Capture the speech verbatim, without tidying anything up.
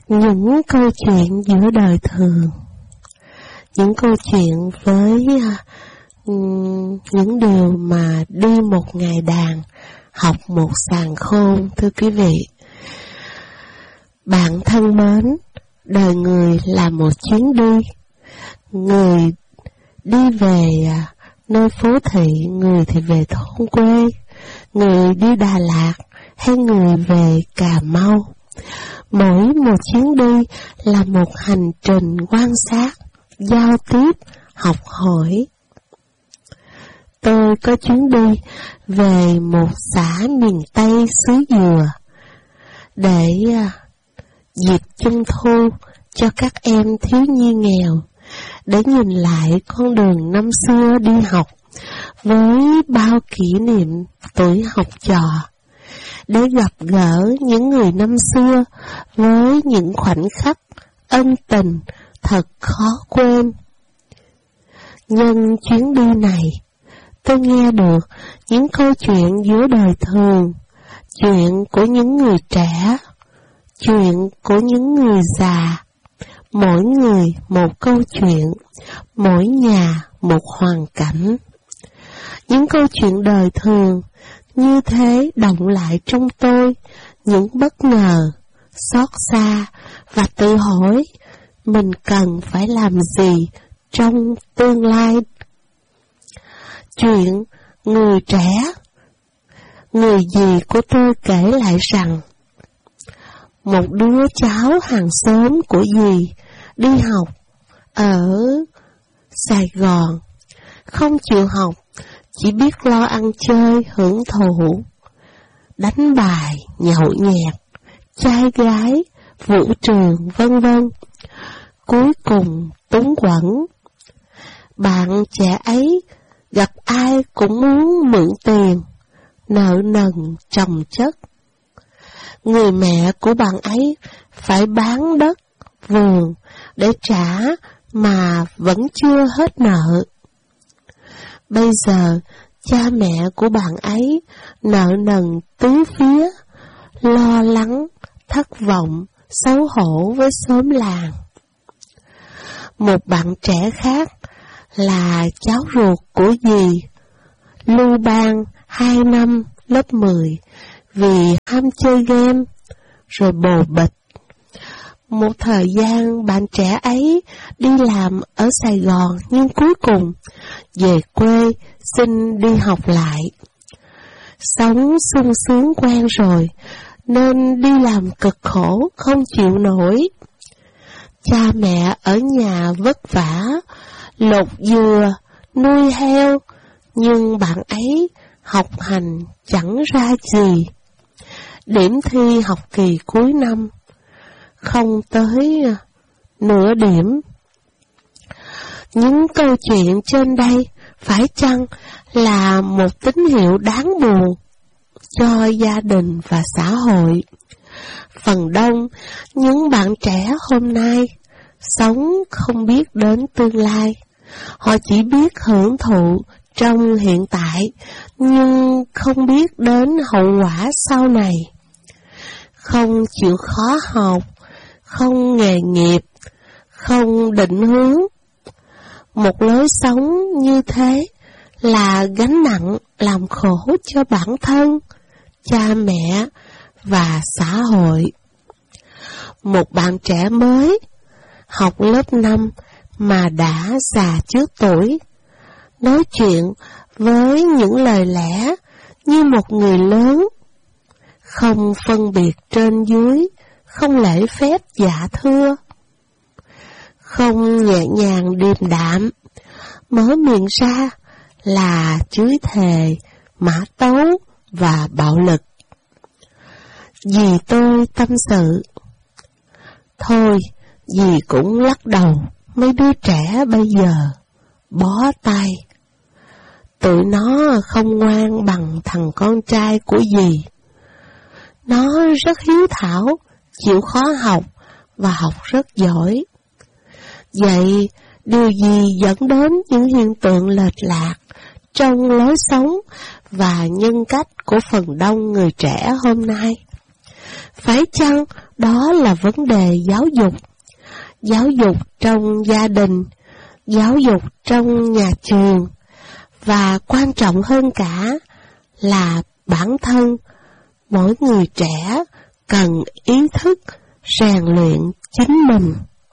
Những câu chuyện giữa đời thường, những câu chuyện với uh, những điều mà đi một ngày đàn, học một sàn khôn. Thưa quý vị, bạn thân mến, đời người là một chuyến đi. Người đi về uh, nơi phố thị, người thì về thôn quê, người đi Đà Lạt hay người về Cà Mau. Mỗi một chuyến đi là một hành trình quan sát, giao tiếp, học hỏi. Tôi có chuyến đi về một xã miền Tây xứ Dừa để dịp Trung thu cho các em thiếu nhi nghèo, để nhìn lại con đường năm xưa đi học với bao kỷ niệm tuổi học trò, để gặp gỡ những người năm xưa với những khoảnh khắc ân tình thật khó quên. Nhân chuyến đi này, tôi nghe được những câu chuyện giữa đời thường, chuyện của những người trẻ, chuyện của những người già, mỗi người một câu chuyện, mỗi nhà một hoàn cảnh. Những câu chuyện đời thường như thế động lại trong tôi những bất ngờ, xót xa và tự hỏi mình cần phải làm gì trong tương lai. Chuyện người trẻ, người dì của tôi kể lại rằng một đứa cháu hàng xóm của dì đi học ở Sài Gòn, không chịu học, chỉ biết lo ăn chơi, hưởng thụ, đánh bài, nhậu nhẹt, trai gái, vũ trường, vân vân. Cuối cùng túng quẫn. Bạn trẻ ấy gặp ai cũng muốn mượn tiền, nợ nần chồng chất. Người mẹ của bạn ấy phải bán đất, vườn để trả mà vẫn chưa hết nợ. Bây giờ, cha mẹ của bạn ấy nợ nần tứ phía, lo lắng, thất vọng, xấu hổ với xóm làng. Một bạn trẻ khác là cháu ruột của dì, lưu ban hai năm lớp mười vì ham chơi game, rồi bồ bịch. Một thời gian bạn trẻ ấy đi làm ở Sài Gòn nhưng cuối cùng về quê xin đi học lại. Sống sung sướng quen rồi nên đi làm cực khổ không chịu nổi. Cha mẹ ở nhà vất vả, lột dừa, nuôi heo, nhưng bạn ấy học hành chẳng ra gì. Điểm thi học kỳ cuối năm không tới nửa điểm. Những câu chuyện trên đây phải chăng là một tín hiệu đáng buồn cho gia đình và xã hội? Phần đông những bạn trẻ hôm nay sống không biết đến tương lai. Họ chỉ biết hưởng thụ trong hiện tại, nhưng không biết đến hậu quả sau này. Không chịu khó học, không nghề nghiệp, không định hướng. Một lối sống như thế là gánh nặng làm khổ cho bản thân, cha mẹ và xã hội. Một bạn trẻ mới học lớp năm mà đã già trước tuổi, nói chuyện với những lời lẽ như một người lớn, không phân biệt trên dưới, không lễ phép dạ thưa, không nhẹ nhàng điềm đạm, mở miệng ra là chửi thề, mã tấu và bạo lực. Dì tôi tâm sự, thôi dì cũng lắc đầu, mấy đứa trẻ bây giờ bó tay. Tụi nó không ngoan bằng thằng con trai của dì. Nó rất hiếu thảo, chịu khó học và học rất giỏi. Vậy điều gì dẫn đến những hiện tượng lệch lạc trong lối sống và nhân cách của phần đông người trẻ hôm nay? Phải chăng đó là vấn đề giáo dục. Giáo dục trong gia đình, giáo dục trong nhà trường, và quan trọng hơn cả là bản thân mỗi người trẻ cần ý thức rèn luyện chính mình.